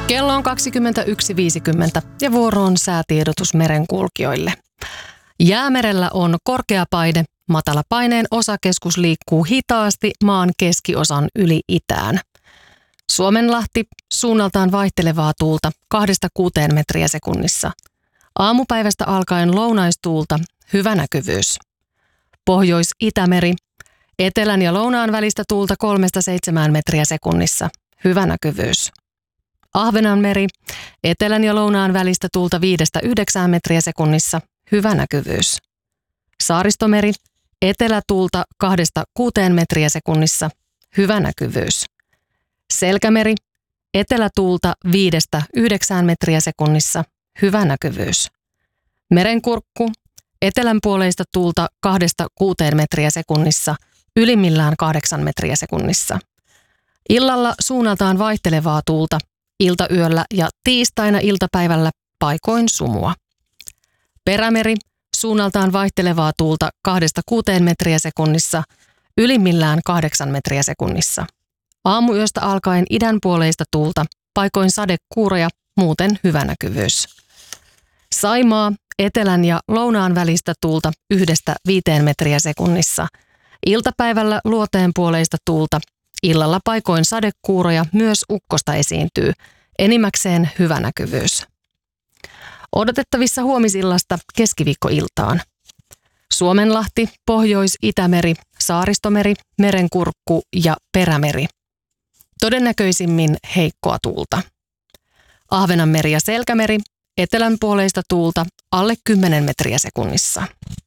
Kello on 21.50 ja vuoro on säätiedotus merenkulkijoille. Jäämerellä on korkea paine, matala paineen osakeskus liikkuu hitaasti maan keskiosan yli itään. Suomenlahti suunnaltaan vaihtelevaa tuulta 2-6 metriä sekunnissa. Aamupäivästä alkaen lounaistuulta, hyvä näkyvyys. Pohjois-Itämeri, etelän ja lounaan välistä tuulta 3-7 metriä sekunnissa, hyvä näkyvyys. Ahvenanmeri, etelän ja lounaan välistä tuulta 5-9 metriä sekunnissa, hyvä näkyvyys. Saaristomeri, etelätuulta 2-6 metriä sekunnissa, hyvä näkyvyys. Selkämeri, etelätuulta 5-9 metriä sekunnissa, hyvä näkyvyys. Merenkurkku, etelänpuoleista tuulta 2-6 metriä sekunnissa, ylimmillään 8 metriä sekunnissa. Illalla suunnaltaan vaihtelevaa tuulta, iltayöllä ja tiistaina iltapäivällä paikoin sumua. Perämeri, suunnaltaan vaihtelevaa tuulta 2-6 metriä sekunnissa, ylimmillään 8 metriä sekunnissa. Aamuyöstä alkaen idänpuoleista tuulta, paikoin sadekuuroja, muuten hyvä näkyvyys. Saimaa, etelän ja lounaan välistä tuulta 1-5 metriä sekunnissa. Iltapäivällä luoteenpuoleista tuulta, illalla paikoin sadekuuroja, myös ukkosta esiintyy, enimmäkseen hyvä näkyvyys. Odotettavissa huomisillasta keskiviikkoiltaan. Suomenlahti, Pohjois-Itämeri, Saaristomeri, Merenkurkku ja Perämeri. Todennäköisimmin heikkoa tuulta. Ahvenanmeri ja Selkämeri, etelänpuoleista tuulta alle 10 metriä sekunnissa.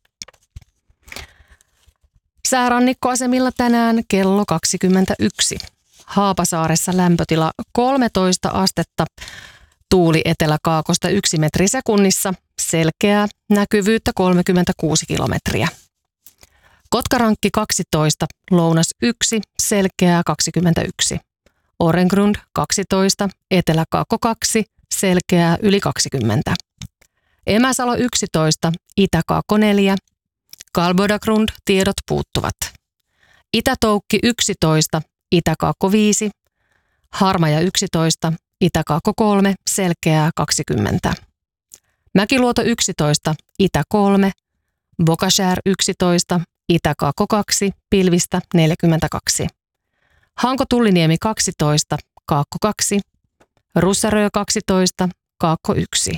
Säärannikkoasemilla tänään kello 21. Haapasaaressa lämpötila 13 astetta, tuuli eteläkaakosta 1 metri sekunnissa, selkeää, näkyvyyttä 36 kilometriä. Kotkarankki 12, lounas 1, selkeää 21. Orengrund 12, eteläkaakko 2, selkeää yli 20. Emäsalo 11, itäkaakko 4, Kalbodagrund tiedot puuttuvat. Itätoukki 11, itäkaakko 5, Harmaja 11, itäkaakko 3, selkeää 20. Mäkiluoto 11, itä 3, Bokashär 11, itäkaakko 2, pilvistä 42. Hanko-Tulliniemi 12, kaakko 2, Russarö 12, kaakko 1.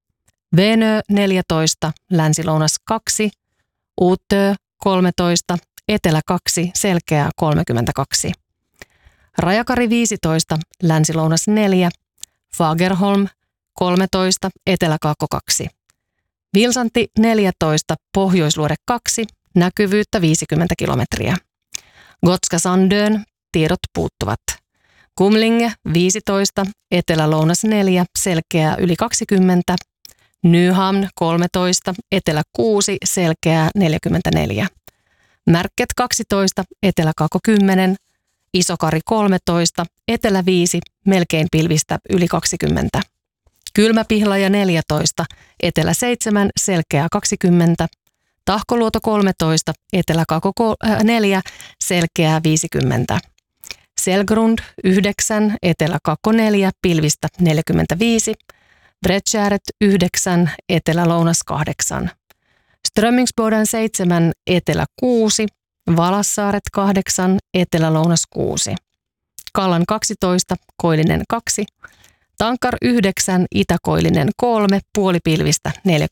Venö 14, länsilounas 2, Uutö 13, etelä 2, selkeää 32. Rajakari 15, länsilounas 4, Fagerholm 13, eteläkaakko 2. Vilsanti 14, pohjoisluode 2, näkyvyyttä 50 kilometriä. Gotska Sandön tiedot puuttuvat. Kumlinge 15, etelä-lounas 4, selkeää yli 20. Nyhamn 13, etelä 6, selkeää 44. Märket 12, eteläkaakko 10, Isokari 13, etelä 5, melkein pilvistä yli 20. Kylmäpihlaja 14, etelä 7, selkeää 20. Tahkoluoto 13, eteläkaakko 4, selkeää 50. Selgrund 9, eteläkaakko 4, pilvistä 45. Bredtjäret 9, etelä-lounas 8. Strömmingsboden 7, etelä 6. Valassaaret 8, etelä-lounas 6. Kallan 12, koillinen 2. Tankar 9, itäkoillinen 3, puolipilvistä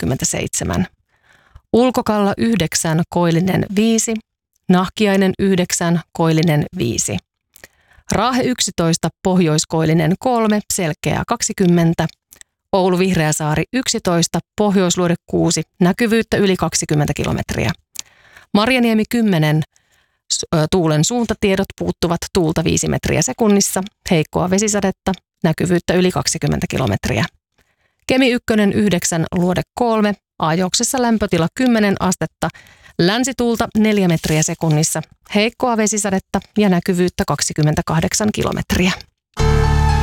47. Ulkokalla 9, koillinen 5. Nahkiainen 9, koillinen 5. Raahe 11, pohjoiskoillinen 3, selkeää 20. Oulu Vihreäsaari 11, pohjoisluode 6, näkyvyyttä yli 20 kilometriä. Marjaniemi 10, tuulen suuntatiedot puuttuvat, tuulta 5 metriä sekunnissa, heikkoa vesisadetta, näkyvyyttä yli 20 kilometriä. Kemi 1, 9, luode 3, ajoksessa lämpötila 10 astetta, länsituulta 4 metriä sekunnissa, heikkoa vesisadetta ja näkyvyyttä 28 kilometriä.